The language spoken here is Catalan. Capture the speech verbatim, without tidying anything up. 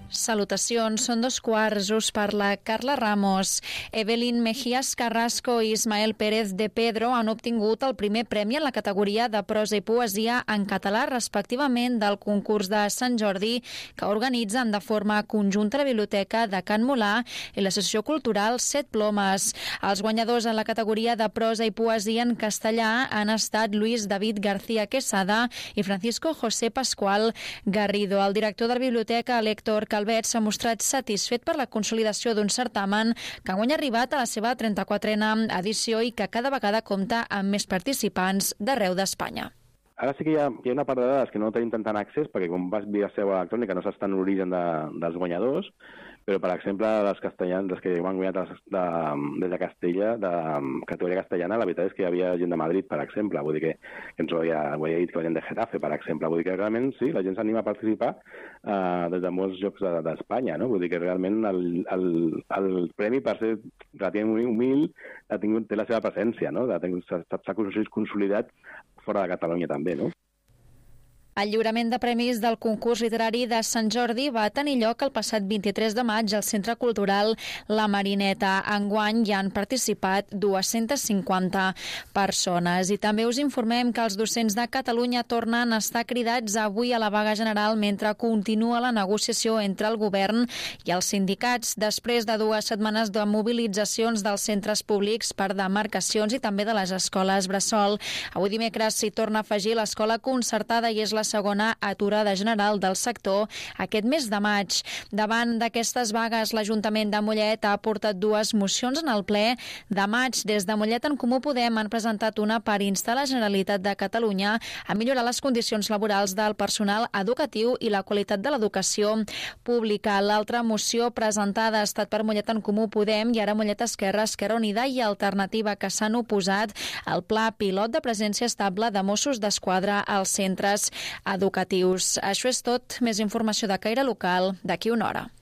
Salutacions, són dos quarts, us parla Carla Ramos. Evelyn Mejías Carrasco i Ismael Pérez de Pedro han obtingut el primer premi en la categoria de prosa i poesia en català, respectivament, del concurs de Sant Jordi, que organitzen de forma conjunta la Biblioteca de Can Molà i l'Associació Cultural Set Plomes. Els guanyadors en la categoria de prosa i poesia en castellà han estat Luis David García Quesada i Francisco José Pascual Garrido. El director de la Biblioteca, l'Héctor Calvet, s'ha mostrat satisfet per la consolidació d'un certamen que enguany ha arribat a la seva trenta-quatrena edició i que cada vegada compta amb més participants d'arreu d'Espanya. Ara sí que hi ha, hi ha una part de dades que no tenim tant accés, perquè com vas via seu electrònica no s'està en l'origen de, dels guanyadors, però, per exemple, les castellans, les que han guanyat de, de, des de Castella, de categoria castellana, la veritat és que hi havia gent de Madrid, per exemple, vull dir que, que ens ho havia, ho havia dit que venien de Getafe, per exemple, vull dir que realment sí, la gent s'anima a participar eh, des de molts llocs d'Espanya, de, no? Vull dir que realment el, el, el premi, per ser relativament humil, ha tingut, té la seva presència, no? S'ha consolidat fora de Catalunya també, no? El lliurament de premis del concurs literari de Sant Jordi va tenir lloc el passat vint-i-tres de maig al Centre Cultural La Marineta. Enguany hi han participat dues-centes cinquanta persones. I també us informem que els docents de Catalunya tornen a estar cridats avui a la vaga general mentre continua la negociació entre el govern i els sindicats després de dues setmanes de mobilitzacions dels centres públics per demarcacions i també de les escoles bressol. Avui dimecres s'hi torna a afegir l'escola concertada i és la segona aturada general del sector aquest mes de maig. Davant d'aquestes vagues, l'Ajuntament de Mollet ha portat dues mocions en el ple de maig. Des de Mollet en Comú Podem han presentat una per instar la Generalitat de Catalunya a millorar les condicions laborals del personal educatiu i la qualitat de l'educació pública. L'altra moció presentada ha estat per Mollet en Comú Podem i ara Mollet Esquerra, Esquerra Unida i Alternativa, que s'han oposat al pla pilot de presència estable de Mossos d'Esquadra als centres educatius. Això és tot. Més informació de caire local d'aquí una hora.